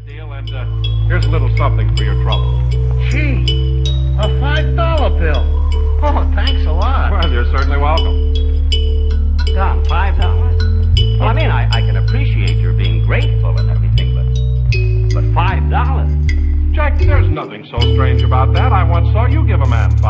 Good deal, and here's a little something for your trouble. Gee, a $5 bill. Oh, thanks a lot. Well, you're certainly welcome. Tom, $5? Well, I mean, I can appreciate your being grateful and everything, but $5? Jack, there's nothing so strange about that. I once saw you give a man $5.